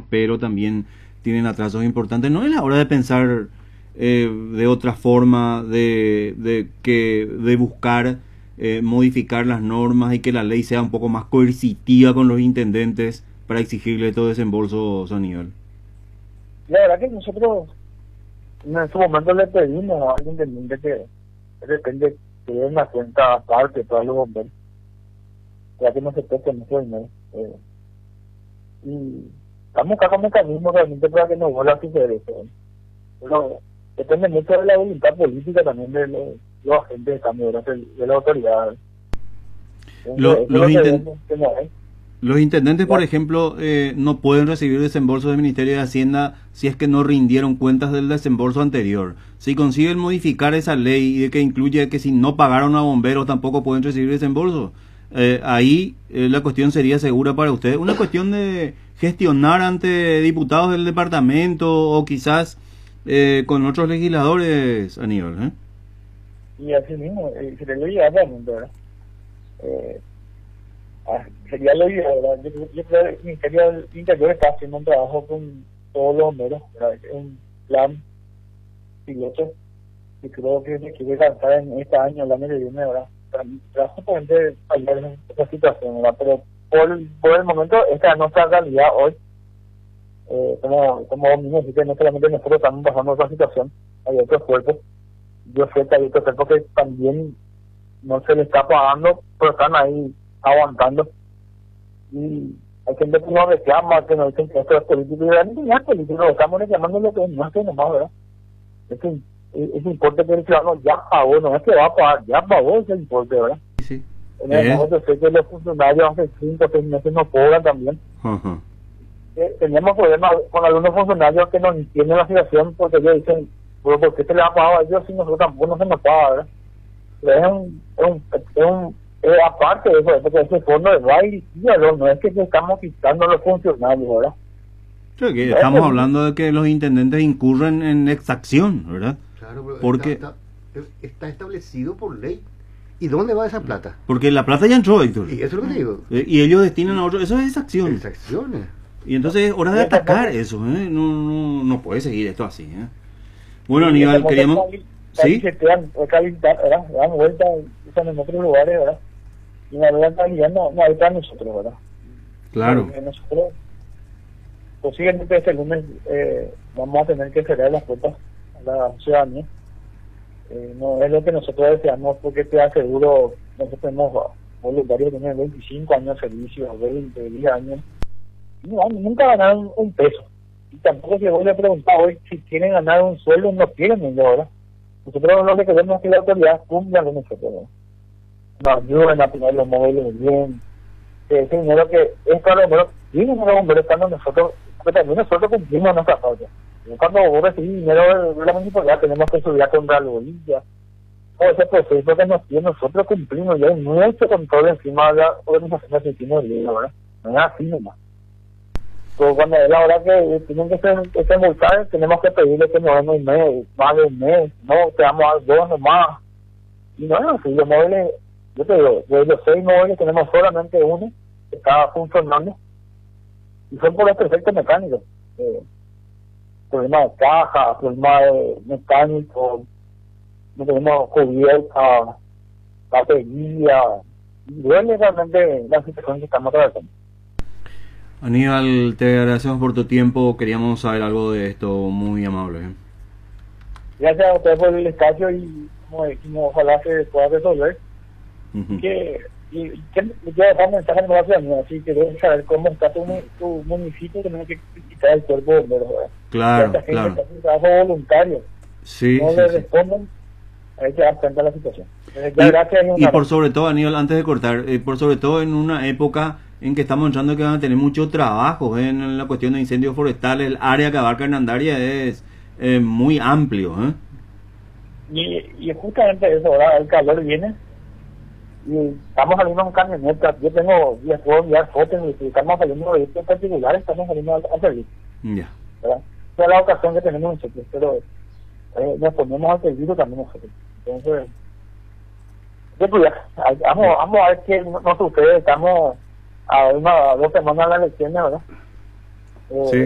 pero también tienen atrasos importantes. ¿No es la hora de pensar de otra forma, de buscar modificar las normas y que la ley sea un poco más coercitiva con los intendentes para exigirle todo desembolso, Aníbal? La verdad que nosotros en su momento le pedimos al intendente que de repente que dé una cuenta aparte para los bomberos, ya que no se toque mucho dinero. Y estamos buscando mecanismos realmente para que no vuelva a suceder eso. Pero depende mucho de la voluntad política también de los agentes de cambio, de la autoridad. Los intendentes, por ejemplo, no pueden recibir desembolso del Ministerio de Hacienda si es que no rindieron cuentas del desembolso anterior. Si consiguen modificar esa ley y que incluye que si no pagaron a bomberos tampoco pueden recibir desembolso, ahí la cuestión sería segura para ustedes. Una cuestión de gestionar ante diputados del departamento o quizás con otros legisladores, Aníbal. Y así mismo, sería lo ideal realmente, ¿verdad? Sería lo ideal, ¿verdad? Yo creo que el Ministerio del Interior está haciendo un trabajo con todos los bomberos, ¿verdad? Un plan piloto y creo que se quiere lanzar en este año, el año que viene, ¿verdad? Para justamente fallar en esa situación, ¿verdad? Pero por el momento esta es nuestra realidad hoy. Como mismo dice, no solamente nosotros estamos pasando esa situación, hay otros cuerpos. Yo sé que hay otros cuerpos que también no se les está pagando, pero están ahí aguantando. Y hay gente que nos reclama, que nos dicen que esto es político, y realmente no es político, estamos reclamando lo que no es que nomás, ¿verdad? Ese importe que el ciudadano ya pagó, no es que va a pagar, ya pagó ese importe, ¿verdad? Sí. En el momento sé que los funcionarios hace 5 o 6 meses no cobran también. Tenemos problemas con algunos funcionarios que no entienden la situación porque ellos dicen, bueno, ¿por qué se les ha pagado a ellos si nosotros tampoco no se nos paga, verdad? Pero aparte de eso, porque ese fondo va dirigido, no es que estamos quitando a los funcionarios, ¿verdad? Creo que estamos hablando de que los intendentes incurren en exacción, ¿verdad? Claro, pero porque está establecido por ley. ¿Y dónde va esa plata? Porque la plata ya entró, Héctor. Y eso es lo que digo. Y ellos destinan a otro, eso es exacción. Exacciones. Y entonces es hora de atacar eso, no puede seguir esto así, Bueno, Aníbal, queríamos... ¿Sí? Se dan vuelta, usan en otros lugares, ¿verdad? Y en la realidad no hay para nosotros, ¿verdad? Claro. Nosotros, posiblemente este lunes vamos a tener que cerrar las puertas a la ciudadanía. No es lo que nosotros deseamos, porque te aseguro, nosotros tenemos voluntarios que tienen 25 años de servicio, 20, 10 años. No, nunca ganaron un peso. Y tampoco se voy a preguntar hoy si quieren ganar un sueldo, no quieren ellos, ¿verdad? Nosotros lo que queremos es que la autoridad cumpla con nosotros, ¿verdad? Nos ayuden a poner los móviles bien. Ese dinero que es para los bomberos, viene los bomberos cuando nosotros, porque también nosotros cumplimos nuestra parte. Cuando vos recibís dinero de la municipalidad, tenemos que subir a comprar bolillas. Todo ese proceso que nosotros cumplimos, y hay mucho control encima de la organización que hicimos el día, ¿verdad? No es así nomás. Pero cuando es la hora que tienen que ser multados, tenemos que pedirle que nos den un mes, más de un mes, no, te damos a 2 nomás. Y no es así, los móviles, yo te digo, de los 6 móviles tenemos solamente uno que está funcionando, y son por los defectos mecánicos. Problemas de caja, problemas de mecánico, no tenemos cubierta, batería, y duele realmente la situación que estamos atravesando. Aníbal, te agradecemos por tu tiempo, queríamos saber algo de esto, muy amable. Gracias a ustedes por el espacio y como dijimos, ojalá se pueda resolver. Que dejar mensaje en la ciudadanía, así que debes saber cómo está tu municipio, tenemos que quitar el cuerpo de bomberos. Claro, esta gente claro. está haciendo trabajo voluntario, Sí, no sí, le sí. responden, hay que dar cuenta de la situación. Gracias, y por sobre todo, Aníbal, antes de cortar, por sobre todo en una época en que estamos entrando que van a tener mucho trabajo en la cuestión de incendios forestales, el área que abarca Hernandaria es muy amplio. Y justamente eso, ahora el calor viene y estamos saliendo en camioneta. Yo puedo enviar fotos y estamos saliendo de vehículos particulares, estamos saliendo al servicio. Ya. ¿Verdad? Esa es la ocasión que tenemos nosotros, pero nos ponemos al servicio también nosotros. Entonces, vamos a ver qué nos sucede. Estamos a 2 semanas de las elecciones, ¿verdad? Sí.